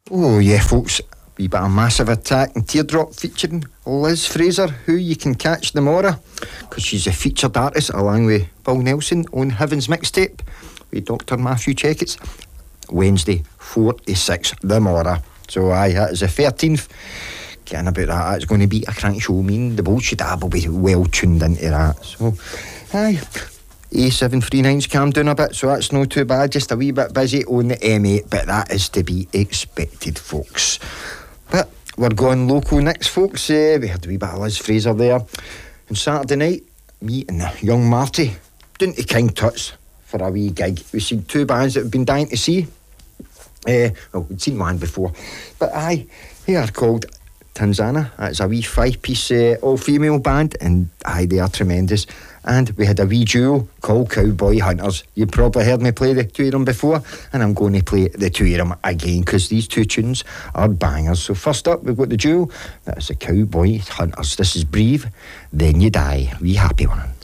Oh yeah, folks, wee bit of Massive Attack and Teardrop featuring Liz Fraser, who you can catch tomorrow, because she's a featured artist along with Bill Nelson on Heaven's mixtape with Dr. Matthew Checketts, Wednesday 4 to 6 tomorrow. So aye, that is the 13th. Getting about that, it's going to be a crank show. Me and the bullshit app will be well tuned into that. So aye, A739's calmed down a bit, so that's not too bad. Just a wee bit busy on the M8, but that is to be expected, folks. But we're going local next, folks. We had a wee bit of Liz Fraser there. On Saturday night, me and young Marty down to King Tut's for a wee gig. We've seen two bands that we've been dying to see. Well, we'd seen one before, but aye, they are called Tanzana. It's a wee 5-piece all-female band, and aye, they are tremendous. And we had a wee duo called Cowboy Hunters. You've probably heard me play the two of them before, and I'm going to play the two of them again, because these two tunes are bangers. So first up, we've got the duo. That's the Cowboy Hunters. This is Breathe, Then You Die. Wee happy one.